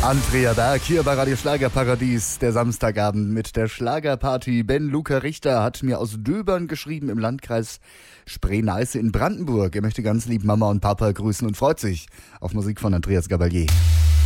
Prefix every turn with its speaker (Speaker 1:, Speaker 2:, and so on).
Speaker 1: Andrea Berg hier bei Radio Schlagerparadies, der Samstagabend mit der Schlagerparty. Ben Luca Richter hat mir aus Döbern geschrieben im Landkreis Spree-Neiße in Brandenburg. Er möchte ganz lieb Mama und Papa grüßen und freut sich auf Musik von Andreas Gabalier.